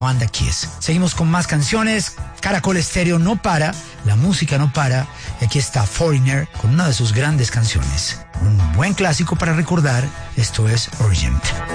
banda Kiss. Seguimos con más canciones. Caracol Estéreo no para, la música no para. Y aquí está Foreigner con una de sus grandes canciones. Un buen clásico para recordar. Esto es Urgent.